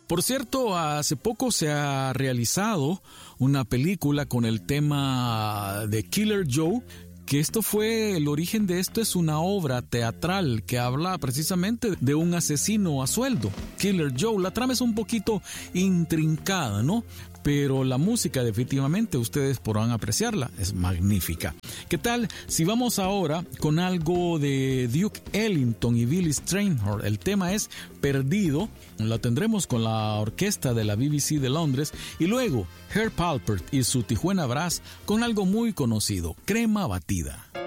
Por cierto, hace poco se ha realizado una película con el tema de Killer Joe, que el origen de esto es una obra teatral que habla precisamente de un asesino a sueldo, Killer Joe. La trama es un poquito intrincada, ¿no? Pero la música definitivamente ustedes podrán apreciarla, es magnífica. ¿Qué tal si vamos ahora con algo de Duke Ellington y Billy Strayhorn? El tema es Perdido, la tendremos con la orquesta de la BBC de Londres, y luego Herb Alpert y su Tijuana Brass con algo muy conocido, Crema Batida.